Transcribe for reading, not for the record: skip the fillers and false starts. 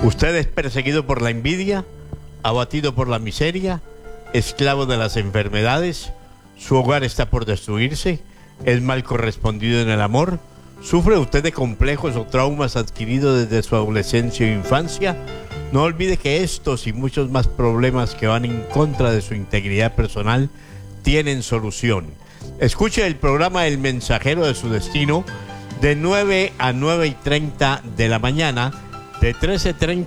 Usted es perseguido por la envidia, abatido por la miseria, esclavo de las enfermedades, su hogar está por destruirse, es mal correspondido en el amor, sufre usted de complejos o traumas adquiridos desde su adolescencia o infancia. No olvide que estos y muchos más problemas que van en contra de su integridad personal tienen solución. Escuche el programa El Mensajero de su Destino de 9 a 9:30 de la mañana, de 13:30